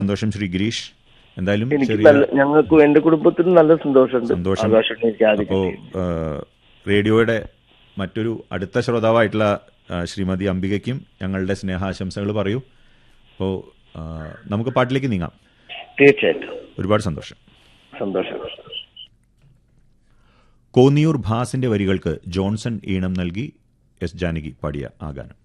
സന്തോഷം ശ്രീ ഗിരീഷ്. എന്തായാലും ഞങ്ങൾക്കും എന്റെ കുടുംബത്തിനും നല്ല സന്തോഷം. അപ്പോൾ റേഡിയോയുടെ മറ്റൊരു അടുത്ത ശ്രോതാവായിട്ടുള്ള ശ്രീമതി അംബികയ്ക്കും ഞങ്ങളുടെ സ്നേഹാശംസകൾ പറയൂ. അപ്പോൾ നമുക്ക് പാട്ടിലേക്ക് നീങ്ങാം. തീർച്ചയായിട്ടും. ഒരുപാട് സന്തോഷം. കോന്നിയൂർ ഭാസിന്റെ വരികൾക്ക് ജോൺസൺ ഈണം നൽകി എസ് ജാനകി പാടിയ ആ ഗാനം.